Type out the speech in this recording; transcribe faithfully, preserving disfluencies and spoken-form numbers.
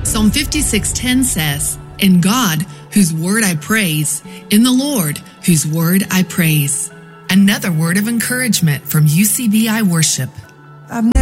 Psalm fifty-six ten says, "In God, whose word I praise, in the Lord, whose word I praise." Another word of encouragement from U C B I Worship. I've